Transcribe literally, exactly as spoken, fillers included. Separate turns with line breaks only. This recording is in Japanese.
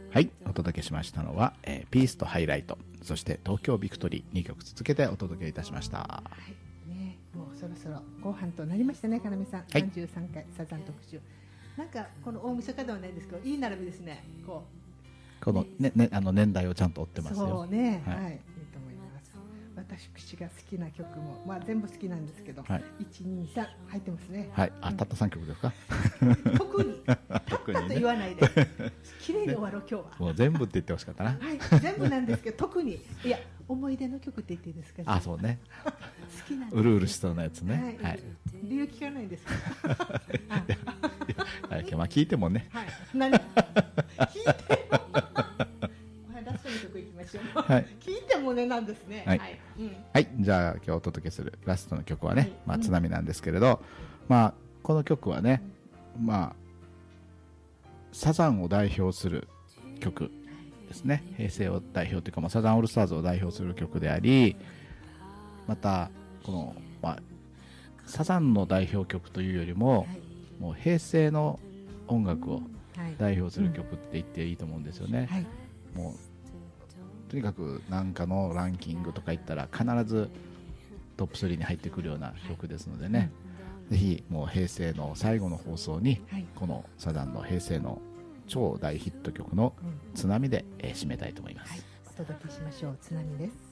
はい、お届けしましたのは、えー、ピースとハイライト、そして東京ビクトリーにきょく続けてお届けいたしました。
はいね、もうそろそろ後半となりましたね、かなめさん。はい、さんじゅうさんかいサザン特集。なんかこの大晦日ではないですけど、いい並びですね。こ
うこのねねあの年代をちゃんと追ってますよ。
そうね、はい、はい、いいと思います。私が好きな曲も、まあ全部好きなんですけど、はい、いち、に、さん入ってますね。
はい、あ、たったさんきょくですか。
特にたったと言わないで、綺麗に終わろう今日は。
もう全部って言ってほしかったな。
はい、全部なんですけど、特にいや思い出の曲って言っていいですか。
あ、そうね。
好きなんです。
うるうるしそうなやつね。
はい。はい、理由聞かないんですか。
はい、まあ聞いてもね。
はい。何？聞いても。ラストの曲いきましょう。はい。聞いてもねなんですね。
はい。はい、うん、はい、じゃあ今日お届けするラストの曲はね、はい、まあ津波なんですけれど、うん、まあこの曲はね、まあサザンを代表する曲ですね。平成を代表というか、まあ、サザンオールスターズを代表する曲であり、またこの、まあ、サザンの代表曲というよりも、はい、もう平成の音楽を代表する曲って言っていいと思うんですよね。はい、もうとにかく何かのランキングとか言ったら必ずトップスリーに入ってくるような曲ですのでね、ぜひもう平成の最後の放送に、はい、このサザンの平成の超大ヒット曲の津波で、えー、締めたいと思います。
はい、お届けしましょう。津波です。